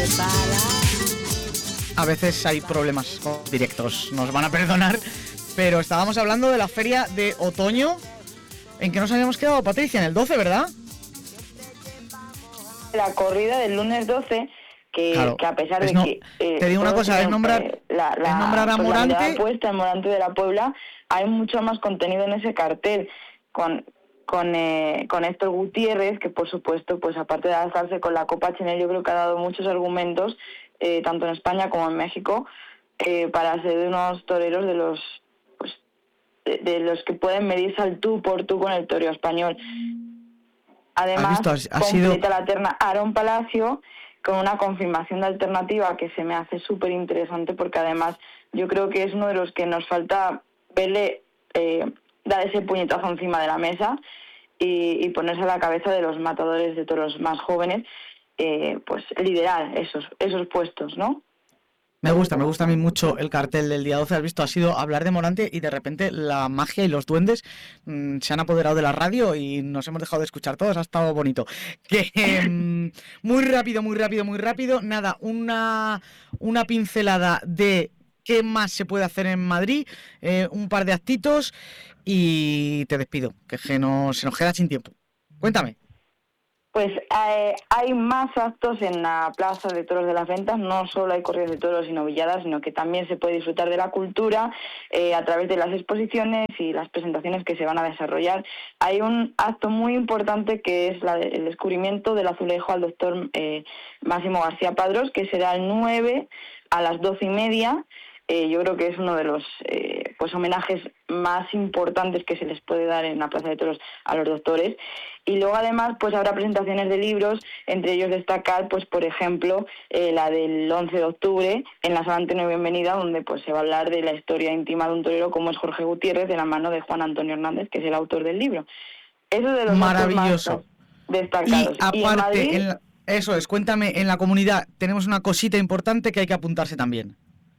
A veces hay problemas con directos, nos van a perdonar, pero estábamos hablando de la feria de otoño. ¿En qué nos habíamos quedado, Patricia? En el 12, ¿verdad? La corrida del lunes 12, Claro, que a pesar de que... te digo una cosa, es nombrar a Morante... La puesta en Morante de la Puebla, hay mucho más contenido en ese cartel, con Héctor Gutiérrez, que por supuesto, pues aparte de alzarse con la Copa Chanel, yo creo que ha dado muchos argumentos, tanto en España como en México, para ser unos toreros de los que pueden medirse al tú por tú con el toreo español. Además, completa la terna Aarón Palacio con una confirmación de alternativa que se me hace súper interesante, porque además yo creo que es uno de los que nos falta verle dar ese puñetazo encima de la mesa y ponerse a la cabeza de los matadores de toros más jóvenes, pues liderar esos puestos, ¿no? Me gusta a mí mucho el cartel del día 12. Has visto, ha sido hablar de Morante y de repente la magia y los duendes se han apoderado de la radio y nos hemos dejado de escuchar todos. Ha estado bonito. Que muy rápido. Nada, una pincelada de qué más se puede hacer en Madrid, un par de actitos y te despido, que se nos queda sin tiempo. Cuéntame. Pues hay más actos en la Plaza de Toros de las Ventas. No solo hay corridas de toros y novilladas, sino que también se puede disfrutar de la cultura a través de las exposiciones y las presentaciones que se van a desarrollar. Hay un acto muy importante que es el descubrimiento del azulejo al doctor Máximo García Padrós, que será el 9 a las 12:30. Yo creo que es uno de los homenajes más importantes que se les puede dar en la Plaza de Toros a los doctores. Y luego además pues habrá presentaciones de libros, entre ellos destacar pues por ejemplo la del 11 de octubre en la Sala Antonio Bienvenida, donde pues se va a hablar de la historia íntima de un torero como es Jorge Gutiérrez, de la mano de Juan Antonio Hernández, que es el autor del libro. Eso de los maravilloso más destacados. Y aparte, eso es, cuéntame, en la comunidad tenemos una cosita importante que hay que apuntarse también.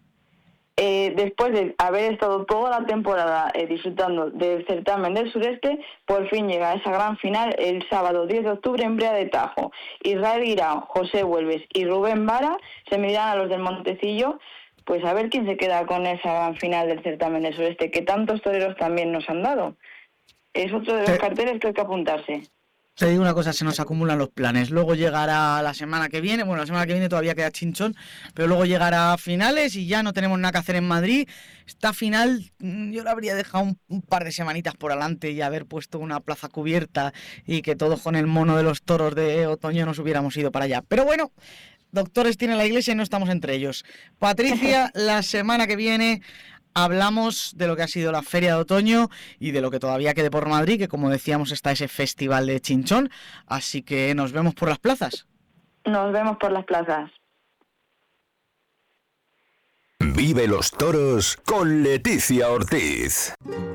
Después de haber estado toda la temporada disfrutando del certamen del sureste, por fin llega esa gran final el sábado 10 de octubre en Brea de Tajo. Israel Guirao, José Huelves y Rubén Vara se medirán a los del Montecillo, pues a ver quién se queda con esa gran final del certamen del sureste, que tantos toreros también nos han dado. Es otro de los carteles que hay que apuntarse. Te digo una cosa, se nos acumulan los planes. Luego llegará la semana que viene, bueno, la semana que viene todavía queda chinchón, pero luego llegará a finales y ya no tenemos nada que hacer en Madrid. Esta final yo la habría dejado un par de semanitas por adelante y haber puesto una plaza cubierta y que todos con el mono de los toros de otoño nos hubiéramos ido para allá. Pero bueno, doctores tiene la iglesia y no estamos entre ellos. Patricia, la semana que viene hablamos de lo que ha sido la Feria de Otoño y de lo que todavía quede por Madrid, que como decíamos está ese festival de Chinchón, así que nos vemos por las plazas. Nos vemos por las plazas. Vive los toros con Leticia Ortiz.